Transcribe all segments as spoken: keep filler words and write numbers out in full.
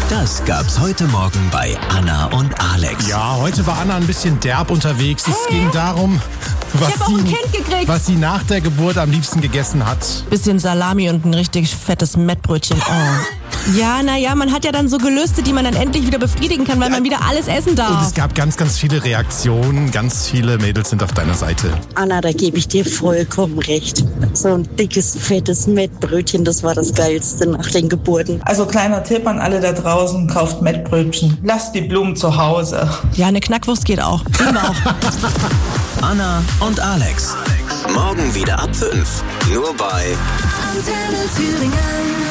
Das gab's heute Morgen bei Anna und Alex. Ja, heute war Anna ein bisschen derb unterwegs. Es hey. ging darum, was ich hab auch ein Kind gekriegt. was sie nach der Geburt am liebsten gegessen hat. Bisschen Salami und ein richtig fettes Mettbrötchen. Oh. Ja, naja, man hat ja dann so Gelüste, die man dann endlich wieder befriedigen kann, weil ja. man wieder alles essen darf. Und es gab ganz, ganz viele Reaktionen. Ganz viele Mädels sind auf deiner Seite. Anna, da gebe ich dir vollkommen recht. So ein dickes, fettes Mettbrötchen, das war das Geilste nach den Geburten. Also kleiner Tipp an alle da draußen, kauft Mettbrötchen. Lasst die Blumen zu Hause. Ja, eine Knackwurst geht auch. auch. Anna und Alex. Morgen wieder ab fünf. Nur bei Antenne Thüringen.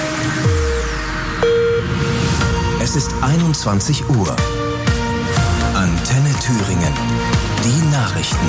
Es ist einundzwanzig Uhr. Antenne Thüringen. Die Nachrichten.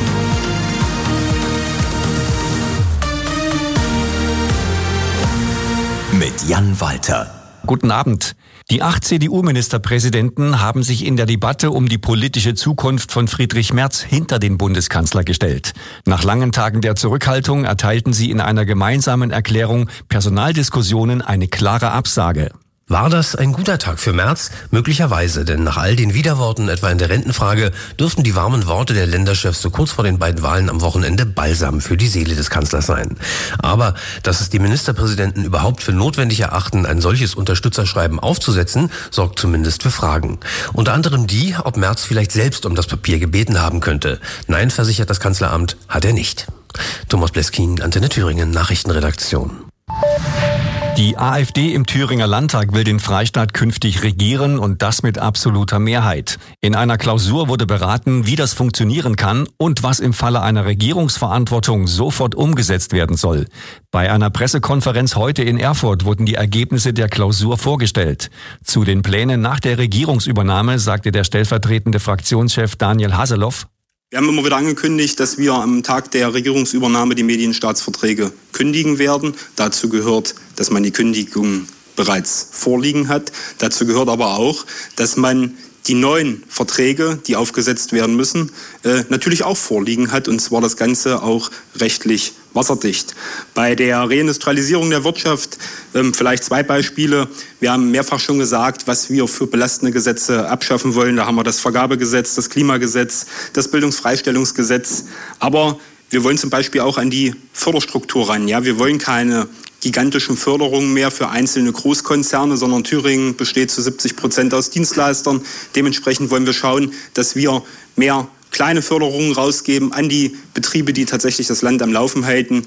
Mit Jan Walter. Guten Abend. Die acht C D U-Ministerpräsidenten haben sich in der Debatte um die politische Zukunft von Friedrich Merz hinter den Bundeskanzler gestellt. Nach langen Tagen der Zurückhaltung erteilten sie in einer gemeinsamen Erklärung Personaldiskussionen eine klare Absage. War das ein guter Tag für Merz? Möglicherweise, denn nach all den Widerworten, etwa in der Rentenfrage, dürften die warmen Worte der Länderchefs so kurz vor den beiden Wahlen am Wochenende Balsam für die Seele des Kanzlers sein. Aber dass es die Ministerpräsidenten überhaupt für notwendig erachten, ein solches Unterstützerschreiben aufzusetzen, sorgt zumindest für Fragen. Unter anderem die, ob Merz vielleicht selbst um das Papier gebeten haben könnte. Nein, versichert das Kanzleramt, hat er nicht. Thomas Bleskin, Antenne Thüringen, Nachrichtenredaktion. Die AfD im Thüringer Landtag will den Freistaat künftig regieren und das mit absoluter Mehrheit. In einer Klausur wurde beraten, wie das funktionieren kann und was im Falle einer Regierungsverantwortung sofort umgesetzt werden soll. Bei einer Pressekonferenz heute in Erfurt wurden die Ergebnisse der Klausur vorgestellt. Zu den Plänen nach der Regierungsübernahme sagte der stellvertretende Fraktionschef Daniel Haseloff: Wir haben immer wieder angekündigt, dass wir am Tag der Regierungsübernahme die Medienstaatsverträge kündigen werden. Dazu gehört, dass man die Kündigung bereits vorliegen hat. Dazu gehört aber auch, dass man die neuen Verträge, die aufgesetzt werden müssen, äh, natürlich auch vorliegen hat. Und zwar das Ganze auch rechtlich wasserdicht. Bei der Reindustrialisierung der Wirtschaft ähm, vielleicht zwei Beispiele. Wir haben mehrfach schon gesagt, was wir für belastende Gesetze abschaffen wollen. Da haben wir das Vergabegesetz, das Klimagesetz, das Bildungsfreistellungsgesetz. Aber wir wollen zum Beispiel auch an die Förderstruktur ran. Ja, wir wollen keine gigantischen Förderungen mehr für einzelne Großkonzerne, sondern Thüringen besteht zu siebzig Prozent aus Dienstleistern. Dementsprechend wollen wir schauen, dass wir mehr kleine Förderungen rausgeben an die Betriebe, die tatsächlich das Land am Laufen halten.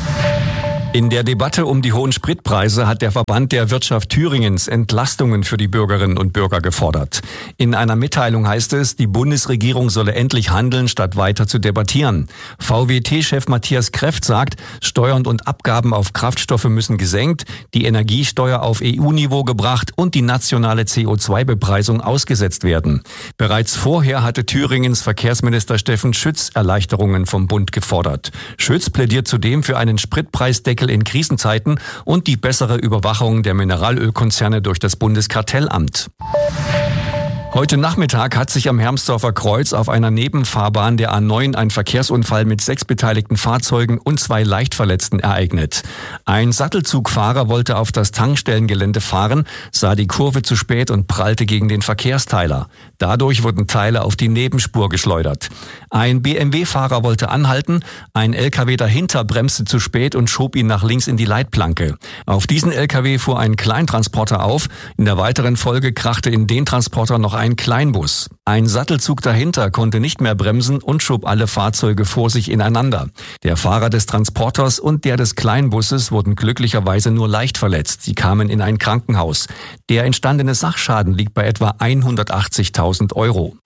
In der Debatte um die hohen Spritpreise hat der Verband der Wirtschaft Thüringens Entlastungen für die Bürgerinnen und Bürger gefordert. In einer Mitteilung heißt es, die Bundesregierung solle endlich handeln, statt weiter zu debattieren. V W T-Chef Matthias Kreft sagt, Steuern und Abgaben auf Kraftstoffe müssen gesenkt, die Energiesteuer auf E U-Niveau gebracht und die nationale C O zwei Bepreisung ausgesetzt werden. Bereits vorher hatte Thüringens Verkehrsminister Steffen Schütz Erleichterungen vom Bund gefordert. Schütz plädiert zudem für einen Spritpreisdeckel in Krisenzeiten und die bessere Überwachung der Mineralölkonzerne durch das Bundeskartellamt. Heute Nachmittag hat sich am Hermsdorfer Kreuz auf einer Nebenfahrbahn der A neun ein Verkehrsunfall mit sechs beteiligten Fahrzeugen und zwei Leichtverletzten ereignet. Ein Sattelzugfahrer wollte auf das Tankstellengelände fahren, sah die Kurve zu spät und prallte gegen den Verkehrsteiler. Dadurch wurden Teile auf die Nebenspur geschleudert. Ein B M W-Fahrer wollte anhalten, ein L K W dahinter bremste zu spät und schob ihn nach links in die Leitplanke. Auf diesen L K W fuhr ein Kleintransporter auf. In der weiteren Folge krachte in den Transporter noch ein Kleinbus. Ein Sattelzug dahinter konnte nicht mehr bremsen und schob alle Fahrzeuge vor sich ineinander. Der Fahrer des Transporters und der des Kleinbusses wurden glücklicherweise nur leicht verletzt. Sie kamen in ein Krankenhaus. Der entstandene Sachschaden liegt bei etwa hundertachtzigtausend Euro.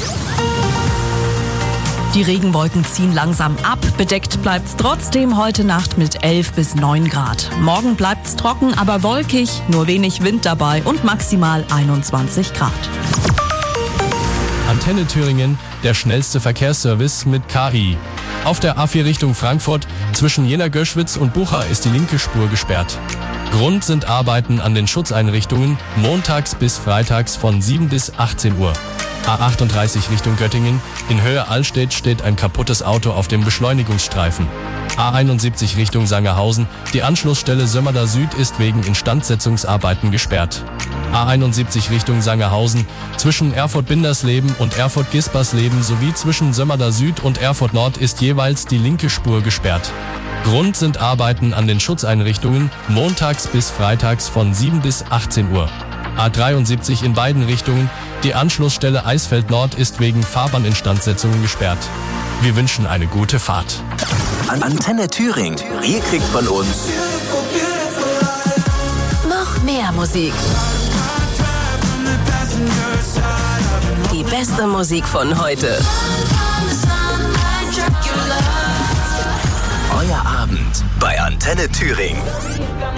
Die Regenwolken ziehen langsam ab. Bedeckt bleibt's trotzdem heute Nacht mit elf bis neun Grad. Morgen bleibt's trocken, aber wolkig, nur wenig Wind dabei und maximal einundzwanzig Grad. Antenne Thüringen, der schnellste Verkehrsservice mit K I. Auf der A vier Richtung Frankfurt zwischen Jena-Göschwitz und Bucha ist die linke Spur gesperrt. Grund sind Arbeiten an den Schutzeinrichtungen montags bis freitags von sieben bis achtzehn Uhr. A achtunddreißig Richtung Göttingen. In Höhe Allstedt steht ein kaputtes Auto auf dem Beschleunigungsstreifen. A einundsiebzig Richtung Sangerhausen. Die Anschlussstelle Sömmerda Süd ist wegen Instandsetzungsarbeiten gesperrt. A einundsiebzig Richtung Sangerhausen, zwischen Erfurt-Bindersleben und Erfurt-Gispersleben sowie zwischen Sömmerda Süd und Erfurt Nord ist jeweils die linke Spur gesperrt. Grund sind Arbeiten an den Schutzeinrichtungen, montags bis freitags von sieben bis achtzehn Uhr. A dreiundsiebzig in beiden Richtungen, die Anschlussstelle Eisfeld Nord ist wegen Fahrbahninstandsetzungen gesperrt. Wir wünschen eine gute Fahrt. Antenne Thüringen. Ihr kriegt von uns noch mehr Musik. Die beste Musik von heute. Euer Abend bei Antenne Thüringen.